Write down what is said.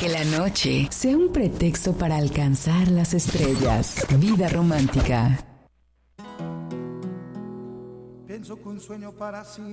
Que la noche sea un pretexto para alcanzar las estrellas. Vida romántica. Pienso que un sueño para siempre